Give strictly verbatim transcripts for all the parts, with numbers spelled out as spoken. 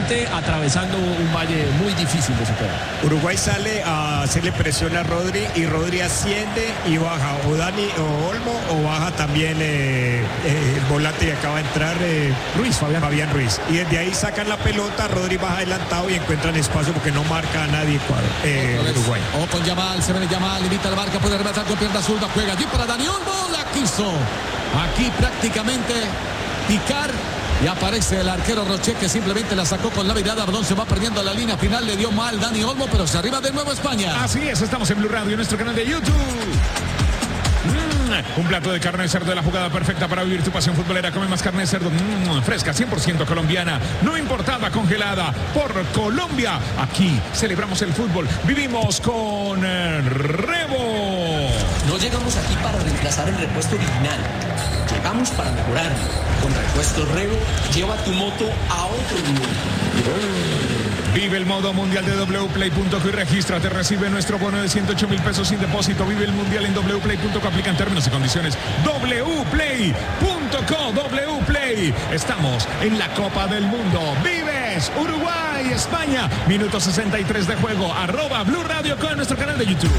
prácticamente atravesando un valle muy difícil de superar. Uruguay sale a hacerle presión a Rodri y Rodri asciende y baja o Dani o Olmo o baja también eh, eh, el volante que acaba de entrar eh, Ruiz, Fabián. Fabián Ruiz. Y desde ahí sacan la pelota, Rodri baja adelantado y encuentran espacio porque no marca a nadie eh, Uruguay. O con Yamal, se viene Yamal, limita la marca, puede rematar con pierna zurda, juega allí para Dani Olmo, la quiso. Aquí prácticamente picar. Y aparece el arquero Rochet que simplemente la sacó con la mirada. Balón se va perdiendo la línea final. Le dio mal Dani Olmo, pero se arriba de nuevo España. Así es, estamos en Blue Radio, en nuestro canal de YouTube. Mm, un plato de carne de cerdo de la jugada perfecta para vivir tu pasión futbolera. Come más carne de cerdo mm, fresca, cien por ciento colombiana, no importada, congelada por Colombia. Aquí celebramos el fútbol, vivimos con eh, Rebo. No llegamos aquí para reemplazar el repuesto original. Llegamos para mejorarlo. Con Repuesto Rebo, lleva tu moto a otro nivel. Vive el modo mundial de w play punto co y regístrate. Recibe nuestro bono de ciento ocho mil pesos sin depósito. Vive el mundial en w play punto co. Aplican términos y condiciones. w play punto co. W Play. Estamos en la Copa del Mundo. Vives Uruguay, España. Minuto sesenta y tres de juego. Arroba Blue Radio con nuestro canal de YouTube.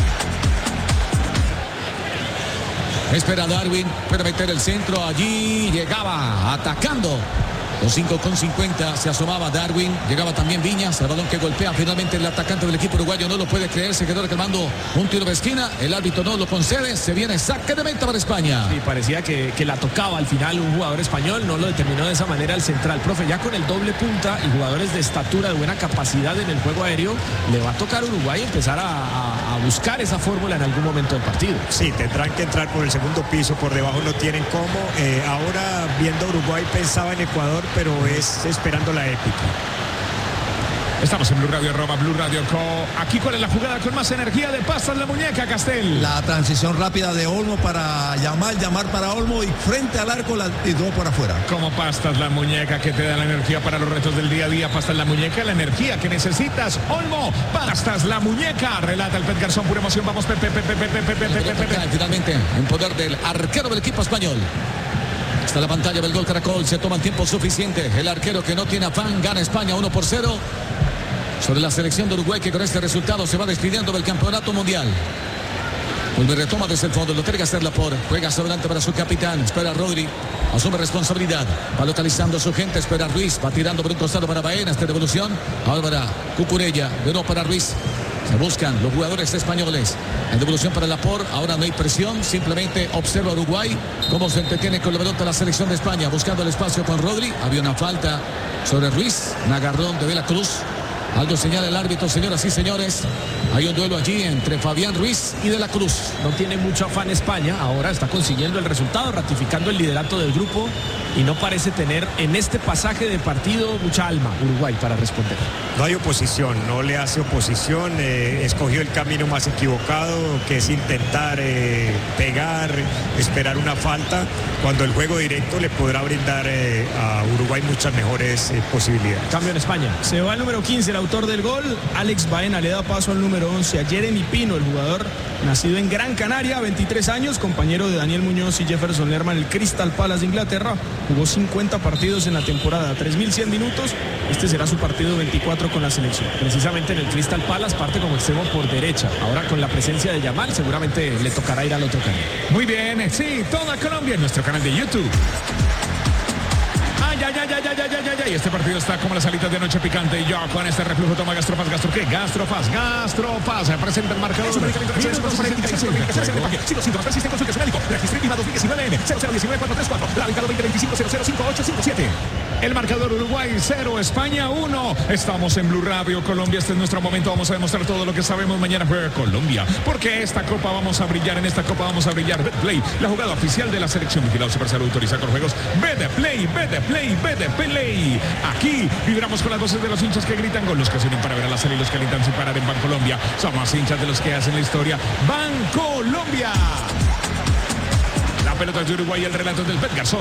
Espera Darwin, puede meter el centro, allí llegaba atacando. Los cinco con cincuenta se asomaba Darwin, llegaba también Viñas, el balón que golpea finalmente el atacante del equipo uruguayo, no lo puede creer, se quedó reclamando un tiro de esquina, el árbitro no lo concede, se viene saque de meta para España. Y parecía que, que la tocaba al final un jugador español, no lo determinó de esa manera el central. Profe, ya con el doble punta y jugadores de estatura, de buena capacidad en el juego aéreo, le va a tocar a Uruguay empezar a, a, a buscar esa fórmula en algún momento del partido. Sí, tendrán que entrar por el segundo piso, por debajo no tienen cómo. Eh, ahora viendo a Uruguay pensaba en Ecuador, pero es esperando la épica. Estamos en Blue Radio, arroba Blue Radio Co. Aquí cuál es la jugada con más energía de pasas la muñeca, Castel. La transición rápida de Olmo para llamar, llamar para Olmo y frente al arco la, y dos por afuera. Como pastas la muñeca que te da la energía para los retos del día a día. Pastas la muñeca, la energía que necesitas. Olmo, pastas la muñeca. Relata el Pet Garzón, pura emoción. Vamos, Pepe, Pepe, Pepe, Pepe, Pepe, Pepe. Finalmente, en poder del arquero del equipo español. Está la pantalla del gol Caracol, se toma el tiempo suficiente. El arquero que no tiene afán, gana España uno por cero. Sobre la selección de Uruguay que con este resultado se va despidiendo del campeonato mundial. Vuelve retoma desde el fondo, lo tiene que hacer Laporte. Juega hacia adelante para su capitán, espera Rodri. Asume responsabilidad, va localizando a su gente, espera Ruiz. Va tirando por un costado para Baena, esta devolución. Ahora para Cucurella, de nuevo para Ruiz. Se buscan los jugadores españoles. En devolución para Laporte. Ahora no hay presión. Simplemente observa a Uruguay cómo se entretiene con la pelota la selección de España. Buscando el espacio con Rodri. Había una falta sobre Ruiz. Un agarrón de De la Cruz. Algo señala el árbitro, señoras y señores. Hay un duelo allí entre Fabián Ruiz y De la Cruz. No tiene mucho afán España. Ahora está consiguiendo el resultado, ratificando el liderato del grupo. Y no parece tener en este pasaje de partido mucha alma Uruguay para responder. No hay oposición, no le hace oposición. Eh, escogió el camino más equivocado, que es intentar eh, pegar, esperar una falta, cuando el juego directo le podrá brindar eh, a Uruguay muchas mejores eh, posibilidades. Cambio en España. Se va el número quince, el autor del gol. Alex Baena le da paso al número once, a Jeremy Pino, el jugador nacido en Gran Canaria, veintitrés años, compañero de Daniel Muñoz y Jefferson Lerma en el Crystal Palace de Inglaterra. Jugó cincuenta partidos en la temporada, tres mil cien minutos. Este será su partido veinticuatro con la selección. Precisamente en el Crystal Palace parte como extremo por derecha. Ahora con la presencia de Yamal seguramente le tocará ir al otro canal. Muy bien, sí, toda Colombia en nuestro canal de YouTube. Ay, ay, ay, ay, ay, ay, ay, ay. Este partido está como las alitas de noche picante. Y yo con este reflujo toma Gastrofaz. ¿Gastro qué? Gastrofaz, Gastrofaz. Presenta el marcador. Si los síntomas persisten, consulte a su médico. Registro IVA dos mil diecinueve N cero cero uno nueve cuatro tres cuatro. Radicado veinte veinticinco cero cero cinco ocho cinco siete. El marcador Uruguay cero, España uno. Estamos en Blue Radio Colombia. Este es nuestro momento. Vamos a demostrar todo lo que sabemos. Mañana juega Colombia. Porque esta copa vamos a brillar. En esta copa vamos a brillar. Betplay, la jugada oficial de la selección. Vigilado Supercell, autoriza con juegos. Betplay, Betplay, Betplay. Aquí vibramos con las voces de los hinchas que gritan gol. Los que se unen para ver a la serie y los que gritan sin parar en Bancolombia. Somos hinchas de los que hacen la historia. Bancolombia. La pelota de Uruguay, el relato del Pet Garzón.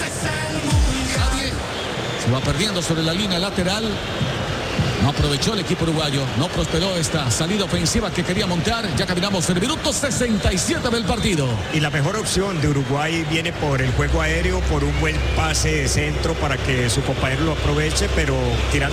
Se va perdiendo sobre la línea lateral. No aprovechó el equipo uruguayo. No prosperó esta salida ofensiva que quería montar. Ya caminamos el minuto sesenta y siete del partido. Y la mejor opción de Uruguay viene por el juego aéreo, por un buen pase de centro para que su compañero lo aproveche, pero tirando